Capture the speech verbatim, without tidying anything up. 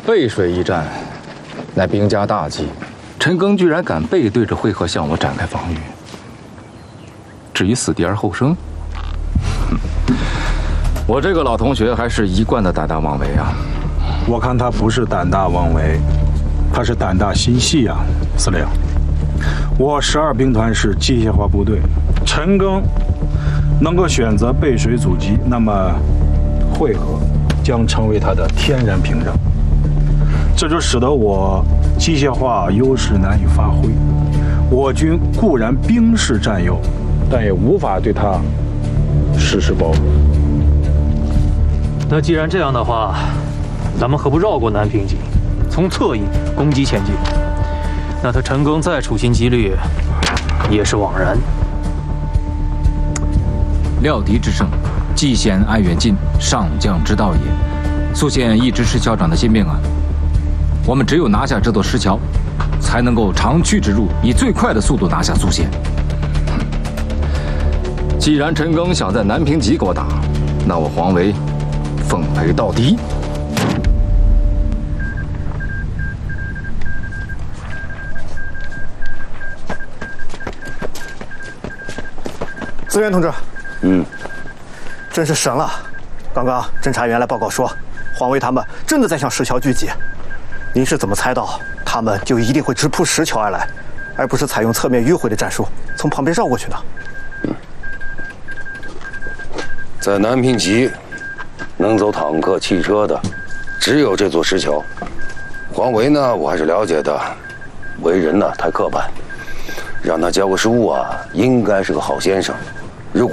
背水一战，乃兵家大忌。陈赓居然敢背对着会合向我展开防御。至于死敌而后生，我这个老同学还是一贯的胆大妄为啊。 我看他不是胆大妄为，他是胆大心细啊，司令。我十二兵团是机械化部队，陈赓能够选择背水阻击，那么会合将成为他的天然屏障。这就使得我机械化优势难以发挥。我军固然兵势占优，但也无法对他实施包围。 那既然这样的话，咱们何不绕过南平井，从侧翼攻击前进？那他陈赓再处心积虑，也是枉然。 料敌之胜，既险爱远近，上将之道也。苏县一直是校长的心病啊。我们只有拿下这座石桥，才能够长驱直入，以最快的速度拿下苏县。 既然陈赓想在南平集给我打，那我黄维奉陪到底。 资源同志， 嗯， 真是神了！刚刚侦查员来报告说，黄维他们真的在向石桥聚集。您是怎么猜到他们就一定会直扑石桥而来，而不是采用侧面迂回的战术，从旁边绕过去的？ 嗯，在南平集，能走坦克、汽车的，只有这座石桥。黄维呢，我还是了解的，为人呢太刻板，让他教个书啊，应该是个好先生。